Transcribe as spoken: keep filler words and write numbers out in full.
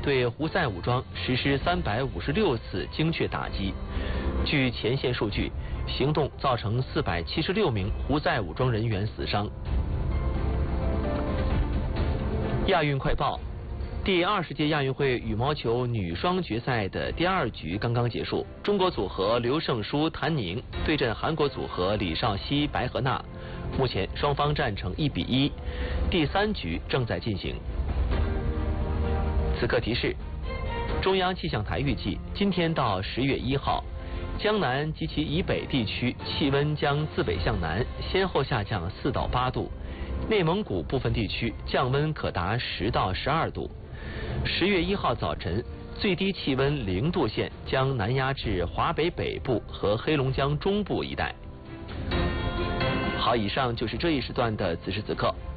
对胡塞武装实施三百五十六次精确打击。据前线数据，行动造成四百七十六名胡塞武装人员死伤。亚运快报。第二十届亚运会羽毛球女双决赛的第二局刚刚结束，中国组合刘胜书、谭宁对阵韩国组合李绍熙、白河娜，目前双方战成一比一，第三局正在进行。此刻提示：中央气象台预计，今天到十月一号，江南及其以北地区气温将自北向南先后下降四到八度，内蒙古部分地区降温可达十到十二度。十月一号早晨，最低气温零度线将南压至华北北部和黑龙江中部一带。好，以上就是这一时段的此时此刻。